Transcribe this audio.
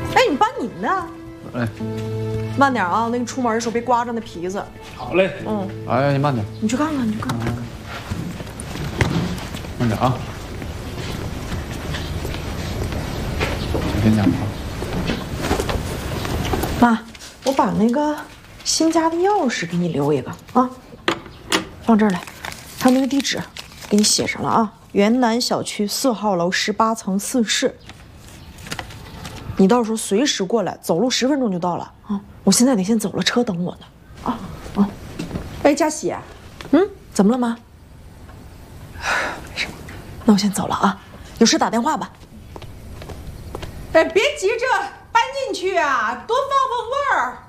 哎，你搬你呢？ 哎， 慢点啊，那个出门的时候别刮着那皮子。 好嘞。哎，你慢点。 你去看看，你去看看。 慢点啊。小心点啊。 妈，我把那个新家的钥匙给你留一个啊，放这儿来，还有那个地址，给你写上了啊，原南小区4号楼18层4室。你到时候随时过来，走路10分钟就到了啊！我现在得先走了，车等我呢。啊啊！哎，佳喜，怎么了妈？没什么，那我先走了啊，有事打电话吧。 哎，别急着搬进去啊，多放放味儿。